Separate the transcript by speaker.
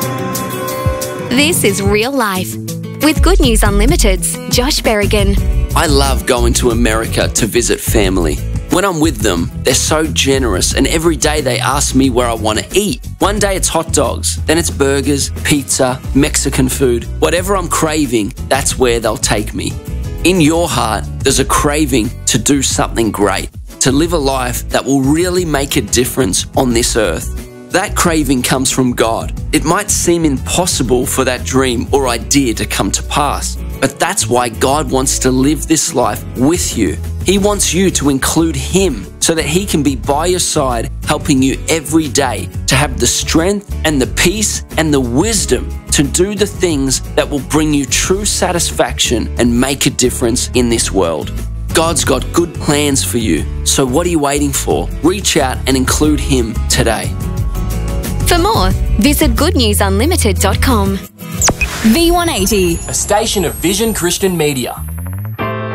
Speaker 1: This is Real Life with Good News Unlimited's Josh Berrigan.
Speaker 2: I love going to America to visit family. When I'm with them, they're so generous, and every day they ask me where I want to eat. One day it's hot dogs, then it's burgers, pizza, Mexican food. Whatever I'm craving, that's where they'll take me. In your heart, there's a craving to do something great, to live a life that will really make a difference on this earth. That craving comes from God. It might seem impossible for that dream or idea to come to pass, but that's why God wants to live this life with you. He wants you to include Him so that He can be by your side, helping you every day to have the strength and the peace and the wisdom to do the things that will bring you true satisfaction and make a difference in this world. God's got good plans for you, so what are you waiting for? Reach out and include Him today.
Speaker 1: For more, visit goodnewsunlimited.com.
Speaker 3: V180,
Speaker 4: a station of Vision Christian Media.